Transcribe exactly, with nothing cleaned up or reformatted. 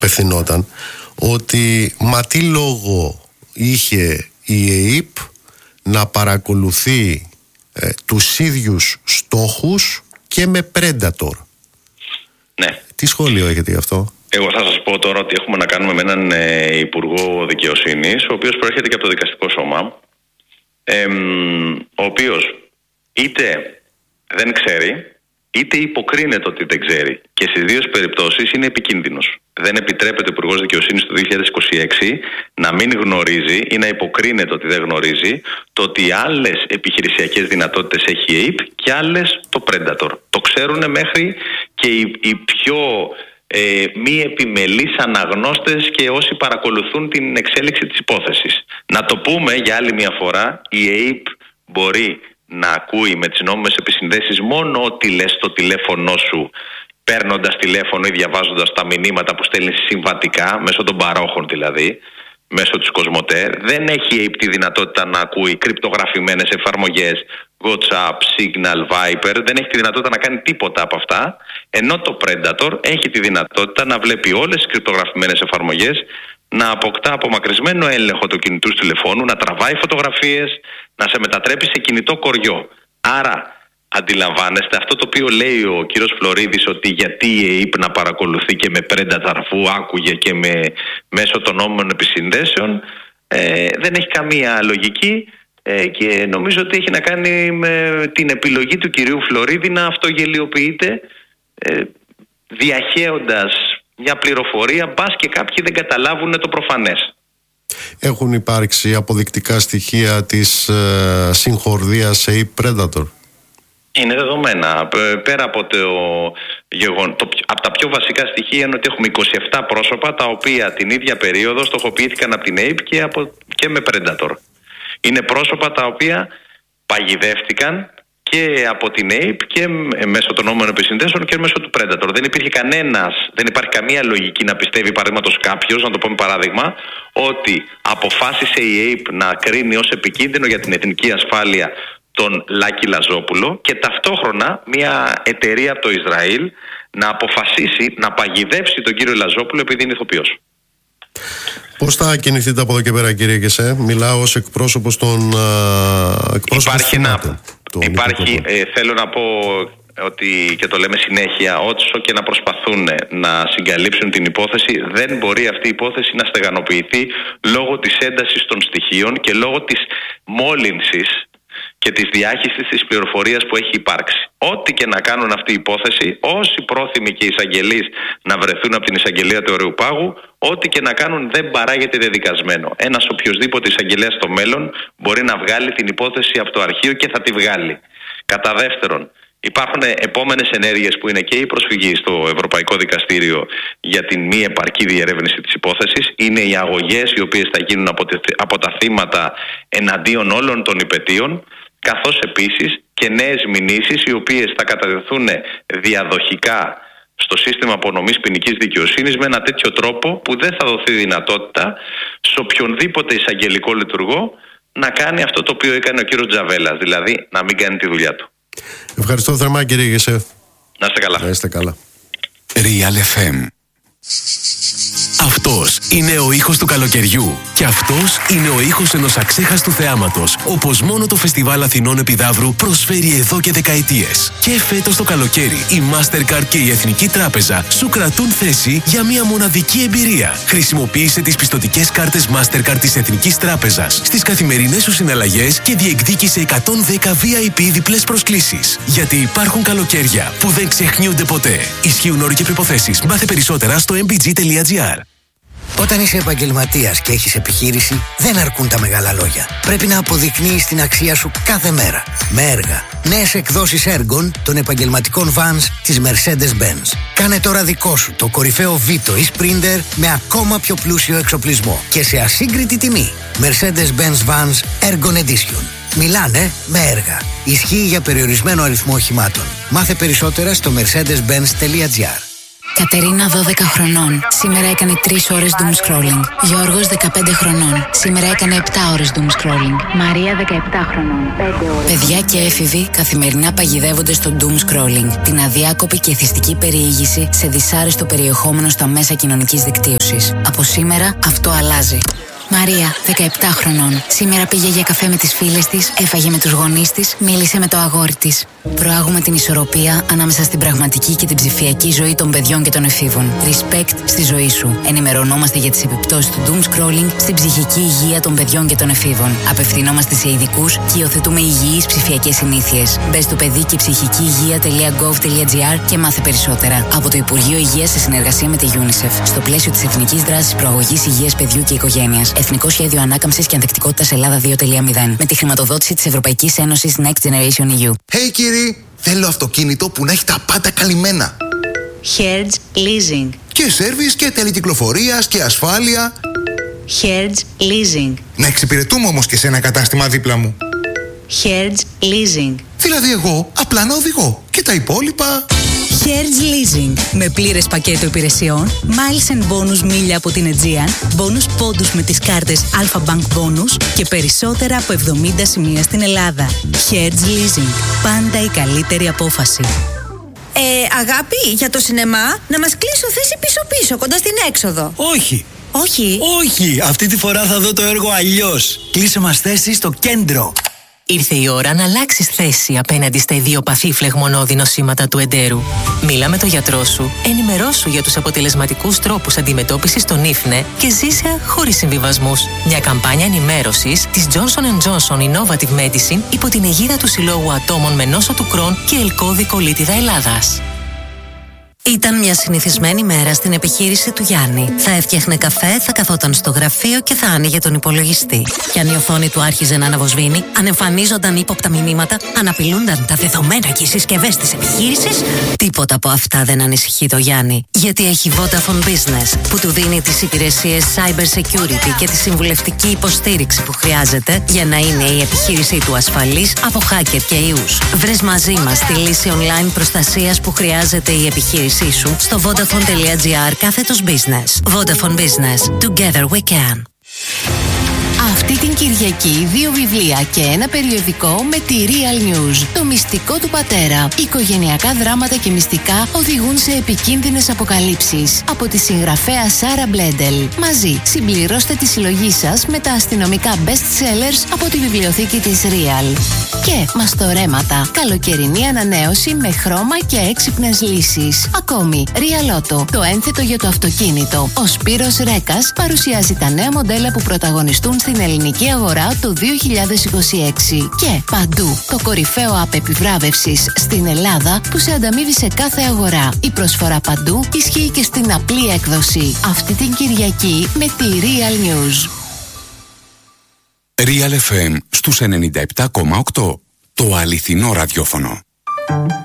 απευθυνόταν, ότι μα τι λόγο είχε η ΕΕΠ να παρακολουθεί ε, τους ίδιους στόχους και με Predator. Ναι. Τι σχόλιο έχετε γι' αυτό? Εγώ θα σας πω τώρα ότι έχουμε να κάνουμε με έναν ε, Υπουργό Δικαιοσύνης, ο οποίος προέρχεται και από το δικαστικό σώμα, ε, ο οποίος είτε δεν ξέρει, είτε υποκρίνεται ότι δεν ξέρει. Και στις δύο περιπτώσεις είναι επικίνδυνος. Δεν επιτρέπεται ο Υπουργός Δικαιοσύνης το δύο χιλιάδες είκοσι έξι να μην γνωρίζει ή να υποκρίνεται ότι δεν γνωρίζει το ότι άλλες επιχειρησιακές δυνατότητες έχει η ΕΕΠ και άλλες το Predator. Το ξέρουν μέχρι και οι, οι πιο ε, μη επιμελείς αναγνώστες και όσοι παρακολουθούν την εξέλιξη της υπόθεσης. Να το πούμε για άλλη μια φορά, η ΕΕΠ μπορεί να ακούει με τις νόμιμες επισυνδέσεις μόνο ό,τι λες στο τηλέφωνο σου, παίρνοντας τηλέφωνο ή διαβάζοντας τα μηνύματα που στέλνεις συμβατικά, μέσω των παρόχων δηλαδή, μέσω της Κοσμοτέ. Δεν έχει η ΕΕΠ τη δυνατότητα να ακούει κρυπτογραφημένες εφαρμογές, WhatsApp, Signal, Viber. Δεν έχει τη δυνατότητα να κάνει τίποτα από αυτά, ενώ το Predator έχει τη δυνατότητα να βλέπει όλες τις κρυπτογραφημένες εφαρμογές, να αποκτά απομακρυσμένο έλεγχο του κινητού τηλεφώνου, να τραβάει φωτογραφίες, να σε μετατρέπει σε κινητό κοριό. Άρα, αντιλαμβάνεστε αυτό το οποίο λέει ο κύριος Φλωρίδης, ότι γιατί η ΕΕΠ να παρακολουθεί και με Predator αφού άκουγε και με, μέσω των νόμιμων επισυνδέσεων, ε, δεν έχει καμία λογική ε, και νομίζω ότι έχει να κάνει με την επιλογή του κυρίου Φλωρίδη να αυτογελιοποιείται ε, διαχέοντας μια πληροφορία, μπας και κάποιοι δεν καταλάβουν το προφανές. Έχουν υπάρξει αποδεικτικά στοιχεία της ε, συγχορδίας ΕΕΠ Predator? Είναι δεδομένα. Πέρα από, το, το, από τα πιο βασικά στοιχεία είναι ότι έχουμε είκοσι επτά πρόσωπα τα οποία την ίδια περίοδο στοχοποιήθηκαν από την ΕΕΠ και, από, και με Predator. Είναι πρόσωπα τα οποία παγιδεύτηκαν και από την ΕΕΠ και μέσω των νόμων επισυνδέσεων και μέσω του Predator. Δεν υπήρχε κανένας, δεν υπάρχει καμία λογική να πιστεύει, παραδείγματος κάποιος, να το πούμε παράδειγμα, ότι αποφάσισε η ΕΕΠ να κρίνει ως επικίνδυνο για την εθνική ασφάλεια τον Λάκη Λαζόπουλο και ταυτόχρονα μια εταιρεία από το Ισραήλ να αποφασίσει να παγιδεύσει τον κύριο Λαζόπουλο επειδή είναι ηθοποιός. Πώς θα κινηθείτε από εδώ και πέρα, κύριε Κεσέ? Μιλάω ως εκπρόσωπος των εκπρόσωπων. Υπάρχει ένα, υπάρχει, ε, θέλω να πω ότι, και το λέμε συνέχεια, όσο και να προσπαθούν να συγκαλύψουν την υπόθεση, δεν μπορεί αυτή η υπόθεση να στεγανοποιηθεί λόγω της έντασης των στοιχείων και λόγω της μόλυνσης και της διάχυσης της πληροφορίας που έχει υπάρξει. Ό,τι και να κάνουν αυτή η υπόθεση, όσοι πρόθυμοι και εισαγγελείς να βρεθούν από την εισαγγελία του Ωραίου Πάγου, ό,τι και να κάνουν δεν παράγεται δεδικασμένο. Ένας οποιοσδήποτε εισαγγελέας στο μέλλον μπορεί να βγάλει την υπόθεση από το αρχείο και θα τη βγάλει. Κατά δεύτερον, υπάρχουν επόμενες ενέργειες που είναι και η προσφυγή στο Ευρωπαϊκό Δικαστήριο για την μη επαρκή διερεύνηση της υπόθεσης. Είναι οι αγωγές οι οποίες θα γίνουν από τα θύματα εναντίον όλων των υπαιτίων, καθώς επίσης και νέες μηνύσεις οι οποίες θα κατατεθούν διαδοχικά στο σύστημα απονομής ποινικής δικαιοσύνης με ένα τέτοιο τρόπο που δεν θα δοθεί δυνατότητα σε οποιονδήποτε εισαγγελικό λειτουργό να κάνει αυτό το οποίο έκανε ο κύριος Τζαβέλας, δηλαδή να μην κάνει τη δουλειά του. Ευχαριστώ θερμά, κύριε Γεσέφ. Να είστε καλά. Να είστε καλά. Real εφ εμ. Αυτός είναι ο ήχος του καλοκαιριού και αυτός είναι ο ήχος ενός αξέχαστου θεάματος, όπως μόνο το Φεστιβάλ Αθηνών Επιδαύρου προσφέρει εδώ και δεκαετίες. Και φέτος το καλοκαίρι η Mastercard και η Εθνική Τράπεζα σου κρατούν θέση για μια μοναδική εμπειρία. Χρησιμοποίησε τις πιστωτικές κάρτες Mastercard της Εθνικής Τράπεζας στις καθημερινές σου συναλλαγές και διεκδίκησε εκατόν δέκα βι άι πι διπλές προσκλήσεις. Γιατί υπάρχουν καλοκαίρια που δεν ξεχνιούνται ποτέ. Ισχύουν όροι και προϋποθέσεις. Μάθε περισσότερα στο εμ μπι τζι τελεία τζι άρ. Όταν είσαι επαγγελματίας και έχεις επιχείρηση, δεν αρκούν τα μεγάλα λόγια. Πρέπει να αποδεικνύεις την αξία σου κάθε μέρα. Με έργα. Νέες εκδόσεις έργων των επαγγελματικών vans της Mercedes-Benz. Κάνε τώρα δικό σου το κορυφαίο Vito ή Sprinter με ακόμα πιο πλούσιο εξοπλισμό και σε ασύγκριτη τιμή. Mercedes-Benz Vans Ergon Edition. Μιλάνε με έργα. Ισχύει για περιορισμένο αριθμό οχημάτων. Μάθε περισσότερα στο mercedes benz τελεία τζι άρ. Κατερίνα, δώδεκα χρονών. Σήμερα έκανε τρεις ώρες doom scrolling. Γιώργος, δεκαπέντε χρονών. Σήμερα έκανε επτά ώρες doom scrolling. Μαρία, δεκαεπτά χρονών. πέντε ώρες. Παιδιά και έφηβοι καθημερινά παγιδεύονται στο doom scrolling. Την αδιάκοπη και εθιστική περιήγηση σε δυσάρεστο περιεχόμενο στα μέσα κοινωνικής δικτύωσης. Από σήμερα αυτό αλλάζει. Μαρία, δεκαεπτά χρονών. Σήμερα πήγε για καφέ με τις φίλες της, έφαγε με τους γονείς της, μίλησε με το αγόρι της. Προάγουμε την ισορροπία ανάμεσα στην πραγματική και την ψηφιακή ζωή των παιδιών και των εφήβων. Respect στη ζωή σου. Ενημερωνόμαστε για τις επιπτώσεις του doom scrolling στην ψυχική υγεία των παιδιών και των εφήβων. Απευθυνόμαστε σε ειδικούς και υιοθετούμε υγιείς ψηφιακές συνήθειες. Μπες στο παιδί και ψυχική υγεία.gov.gr και μάθε περισσότερα. Από το Υπουργείο Υγείας σε συνεργασία με τη UNICEF. Στο πλαίσιο της Εθνικής Δράσης Προαγωγής Υγείας Παιδιού και Οικογένειας. Εθνικό Σχέδιο Ανάκαμψης και Ανθεκτικότητας Ελλάδα δύο κόμμα μηδέν. Με τη χρηματοδότηση της Ευρωπαϊκής Ένωσης Next Generation ι γιου. Hey κύριοι, θέλω αυτοκίνητο που να έχει τα πάντα καλυμμένα. Hertz Leasing. Και σέρβις και τελεκυκλοφορίας και ασφάλεια. Hertz Leasing. Να εξυπηρετούμε όμως και σε ένα κατάστημα δίπλα μου. Hertz Leasing. Δηλαδή εγώ απλά να οδηγώ και τα υπόλοιπα... Hertz Leasing. Με πλήρες πακέτο υπηρεσιών, miles and bonus μίλια από την Aegean, bonus πόντους με τις κάρτες Alpha Bank Bonus και περισσότερα από εβδομήντα σημεία στην Ελλάδα. Hertz Leasing. Πάντα η καλύτερη απόφαση. Ε, αγάπη, για το σινεμά, να μας κλείσω θέση πίσω-πίσω, κοντά στην έξοδο. Όχι. Όχι. Όχι, αυτή τη φορά θα δω το έργο αλλιώς. Κλείσε μας θέση στο κέντρο. Ήρθε η ώρα να αλλάξεις θέση απέναντι στα ιδιοπαθή φλεγμονώδη νοσήματα του εντέρου. Μίλα με τον γιατρό σου, ενημερώσου για τους αποτελεσματικούς τρόπους αντιμετώπισης των ίφνε και ζήσε χωρίς συμβιβασμούς. Μια καμπάνια ενημέρωσης της Johnson εντ Johnson Innovative Medicine υπό την αιγίδα του Συλλόγου Ατόμων με νόσο του Κρόν και ελκώδη κολίτιδα Ελλάδας. Ήταν μια συνηθισμένη μέρα στην επιχείρηση του Γιάννη. Θα έφτιαχνε καφέ, θα καθόταν στο γραφείο και θα άνοιγε τον υπολογιστή. Και αν η οθόνη του άρχιζε να αναβοσβήνει, αν εμφανίζονταν ύποπτα μηνύματα, αν απειλούνταν τα δεδομένα και οι συσκευές της επιχείρησης, τίποτα από αυτά δεν ανησυχεί το Γιάννη. Γιατί έχει Vodafone Business, που του δίνει τις υπηρεσίες Cyber Security και τη συμβουλευτική υποστήριξη που χρειάζεται για να είναι η επιχείρησή του ασφαλής από hacker και ιούς. Βρες μαζί μας τη λύση online προστασίας που χρειάζεται η επιχείρηση σου στο vodafone.gr κάθετος business. Vodafone Business. Together we can. Αυτή την Κυριακή δύο βιβλία και ένα περιοδικό με τη Real News. Το μυστικό του πατέρα. Οικογενειακά δράματα και μυστικά οδηγούν σε επικίνδυνες αποκαλύψεις. Από τη συγγραφέα Σάρα Μπλέντελ. Μαζί συμπληρώστε τη συλλογή σας με τα αστυνομικά best sellers από τη βιβλιοθήκη της Real. Και μαστορέματα. Καλοκαιρινή ανανέωση με χρώμα και έξυπνες λύσεις. Ακόμη, Real Auto. Το ένθετο για το αυτοκίνητο. Ο Σπύρος Ρέκας παρουσιάζει τα νέα μοντέλα που πρωταγωνιστούν στην ελληνική αγορά το δύο χιλιάδες είκοσι έξι. Και παντού το κορυφαίο app επιβράβευσης στην Ελλάδα που σε ανταμείβει σε κάθε αγορά. Η προσφορά παντού ισχύει και στην απλή έκδοση. Αυτή την Κυριακή με τη Real News. Real εφ εμ στους ενενήντα επτά κόμμα οκτώ. Το αληθινό ραδιόφωνο.